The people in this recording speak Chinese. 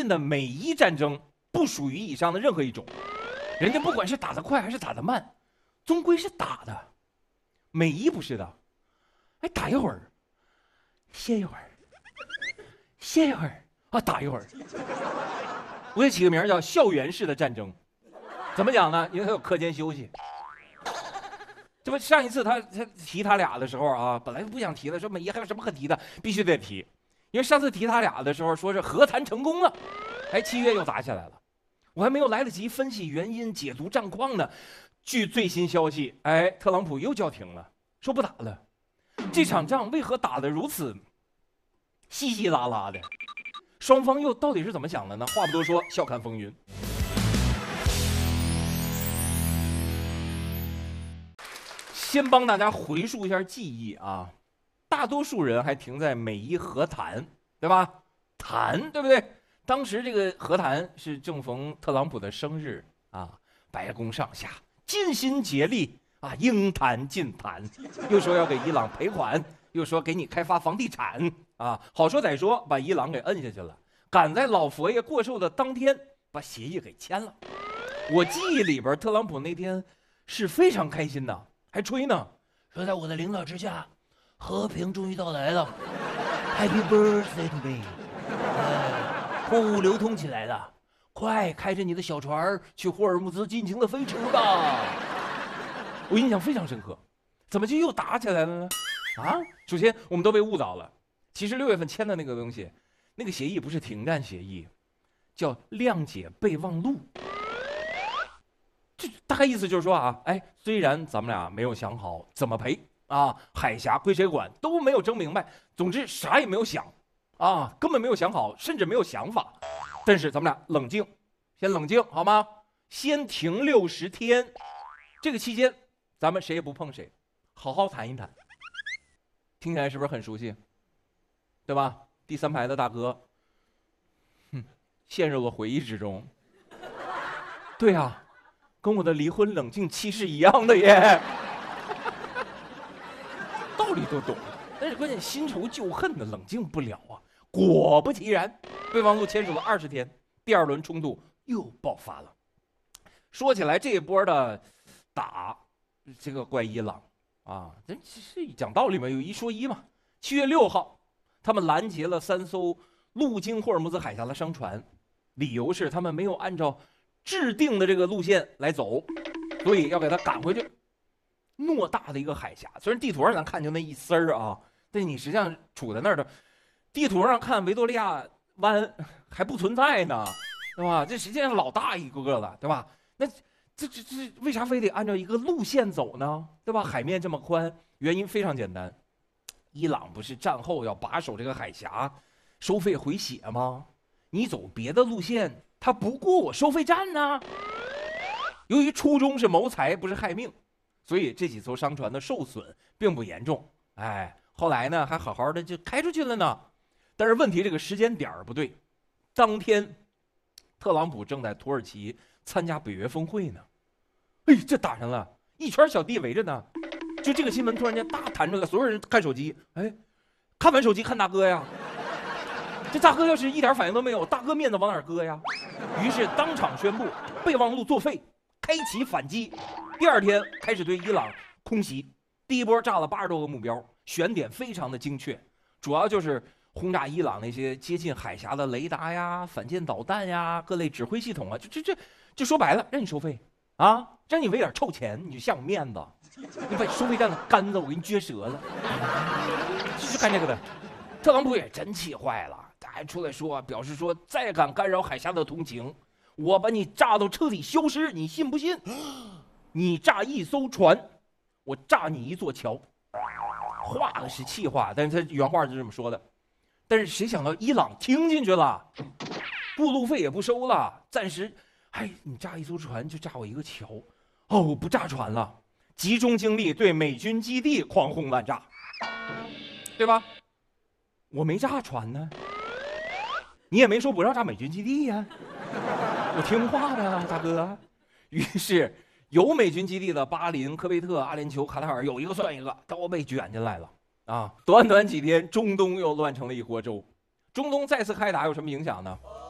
近的每一战争不属于以上的任何一种。人家不管是打得快还是打得慢，终归是打的。美伊不是的，哎，打一会儿，歇一会儿，歇一会儿啊，打一会儿。我给起个名叫校园式的战争。怎么讲呢？因为他有课间休息。这不上一次他提他俩的时候啊，本来不想提了，说美伊还有什么可提的，必须得提。因为上次提他俩的时候，说是和谈成功了，哎，7月又打起来了。我还没有来得及分析原因、解读战况呢，据最新消息，哎，特朗普又叫停了，说不打了。这场仗为何打得如此稀稀拉拉的？双方又到底是怎么想的呢？话不多说，笑看风云。先帮大家回溯一下记忆啊，大多数人还停在美伊和谈，对吧？谈，对不对？当时这个和谈是正逢特朗普的生日啊，白宫上下尽心竭力啊，应谈尽谈，又说要给伊朗赔款，又说给你开发房地产啊，好说歹说把伊朗给摁下去了，赶在老佛爷过寿的当天把协议给签了。我记忆里边，特朗普那天是非常开心的。还吹呢，说在我的领导之下，和平终于到来了 ，Happy birthday to me， 货物流通起来了，快开着你的小船去霍尔木兹尽情的飞驰吧！我印象非常深刻，怎么就又打起来了呢？啊，首先我们都被误导了，其实6月份签的那个东西，那个协议不是停战协议，叫谅解备忘录。这大概意思就是说啊，哎，虽然咱们俩没有想好怎么赔啊，海峡归谁管都没有争明白，总之啥也没有想啊，根本没有想好，甚至没有想法。但是咱们俩冷静，先冷静好吗？先停60天，这个期间咱们谁也不碰谁，好好谈一谈。听起来是不是很熟悉？对吧？第3排的大哥，陷入了回忆之中。对啊。跟我的离婚冷静期是一样的耶，道理都懂，但是关键新仇旧恨的冷静不了啊。果不其然，备忘录签署了20天，第2轮冲突又爆发了。说起来，这一波的打，这个怪伊朗啊，这是讲道理嘛，有一说一嘛。7月6号，他们拦截了3艘路经霍尔木兹海峡的商船，理由是他们没有按照制定的这个路线来走，所以要给他赶回去。偌大的一个海峡，虽然地图上咱看就那一丝儿啊，但你实际上处在那儿的，地图上看维多利亚湾还不存在呢，对吧？这实际上老大一个了，对吧？那这为啥非得按照一个路线走呢？对吧？海面这么宽，原因非常简单，伊朗不是战后要把守这个海峡，收费回血吗？你走别的路线，他不过我收费站呢。由于初衷是谋财，不是害命，所以这几艘商船的受损并不严重。哎，后来呢还好好的就开出去了呢。但是问题这个时间点不对，当天特朗普正在土耳其参加北约峰会呢。哎，这打上了，一圈小弟围着呢。就这个新闻突然间大弹出来，所有人看手机，哎，看完手机看大哥呀。这大哥要是一点反应都没有，大哥面子往哪搁呀？于是当场宣布备忘录作废，开启反击。第2天开始对伊朗空袭，第一波炸了80多个目标，选点非常的精确，主要就是轰炸伊朗那些接近海峡的雷达呀、反舰导弹呀、各类指挥系统啊，就说白了，让你收费啊，让你为点臭钱，你就像面子，你把收费站的杆子我给你撅折了，就是干这个的。特朗普也真气坏了。还出来说，表示说再敢干扰海峡的通行，我把你炸到彻底消失，你信不信？你炸一艘船，我炸你一座桥。话是气话，但是他原话是这么说的。但是谁想到伊朗听进去了，过路费也不收了，暂时，哎，你炸一艘船就炸我一个桥，哦，不炸船了，集中精力对美军基地狂轰滥炸，对吧？我没炸船呢。你也没说不让炸美军基地呀，我听话的大哥。于是有美军基地的巴林、科威特、阿联酋、卡塔尔有一个算一个，都被卷进来了啊！短短几天，中东又乱成了一锅粥。中东再次开打有什么影响呢？